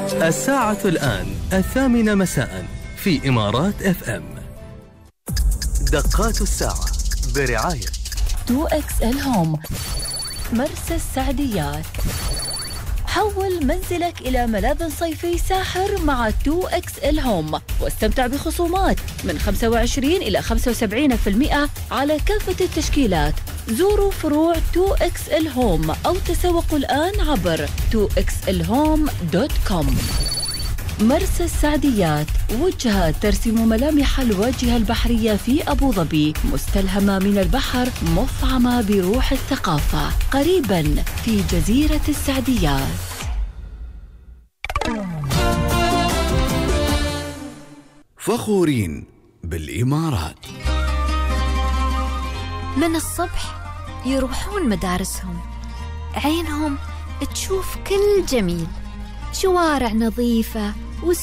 الساعة الآن 8 مساء في إمارات اف ام. دقات الساعة برعاية 2XL هوم مرسى السعديات. حول منزلك إلى ملاذ صيفي ساحر مع 2XL هوم واستمتع بخصومات من 25 إلى 75% على كافة التشكيلات. زوروا فروع 2XL هوم أو تسوقوا الآن عبر 2xlhome.com. مرسى السعديات، وجهة ترسم ملامح الواجهة البحرية في أبو ظبي، مستلهمة من البحر، مفعمة بروح الثقافة، قريباً في جزيرة السعديات. فخورين بالإمارات. من الصبح يروحون مدارسهم، عينهم تشوف كل جميل، شوارع نظيفة